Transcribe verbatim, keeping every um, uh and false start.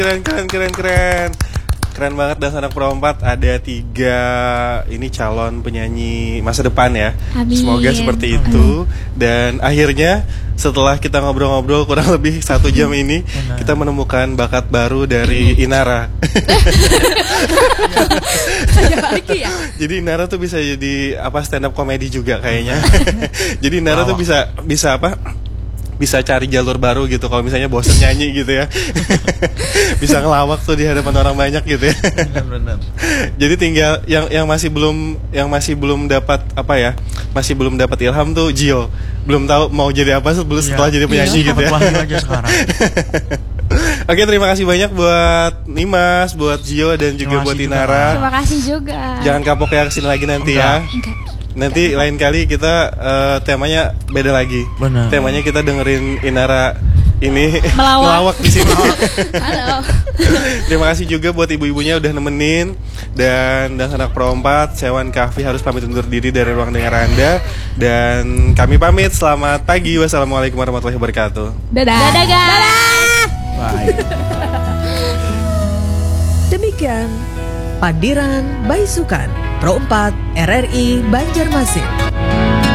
Keren, keren, keren, keren. Keren banget dan anak Pro empat ada tiga ini calon penyanyi masa depan ya. Amin. Semoga seperti itu. Dan akhirnya setelah kita ngobrol-ngobrol kurang lebih satu jam ini, Benar. kita menemukan bakat baru dari Inara. ya? Jadi Inara tuh bisa jadi apa stand up comedy juga kayaknya. Jadi Inara tuh Lawak. bisa bisa apa? Bisa cari jalur baru gitu kalau misalnya bosen nyanyi gitu ya. Bisa ngelawak tuh di hadapan orang banyak gitu ya. Benar-benar. Jadi tinggal yang yang masih belum yang masih belum dapat apa ya? Masih belum dapat ilham tuh Gio. Belum tahu mau jadi apa sebelum setelah Iya. jadi penyanyi Iya. gitu ya. Wahyu aja sekarang. Oke, terima kasih banyak buat Nimas, buat Gio dan juga Terima buat kasih juga, Inara. Terima kasih juga. Jangan kapok ya kesini lagi nanti ya. Enggak. Nanti lain kali kita eh, temanya beda lagi. Benar. Temanya kita dengerin Inara ini Melawak. melawak di sini. Halo. Terima kasih juga buat ibu-ibunya udah nemenin. Dan dan anak Pro empat, Sewan Kahfi harus pamit undur diri dari ruang dengar Anda. Dan kami pamit, selamat pagi. Wassalamualaikum warahmatullahi wabarakatuh. Dadah. Dadah guys. Bye. Demikian Padiran Baisukan Pro empat R R I Banjarmasin.